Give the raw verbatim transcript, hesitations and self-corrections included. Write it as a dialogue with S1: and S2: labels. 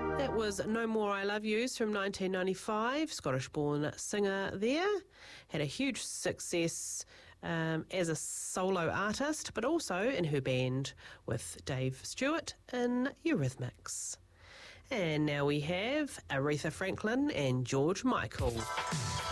S1: That was No More I Love Yous from nineteen ninety-five. Scottish-born singer there. Had a huge success um, as a solo artist, but also in her band with Dave Stewart in Eurythmics. And now we have Aretha Franklin and George Michael.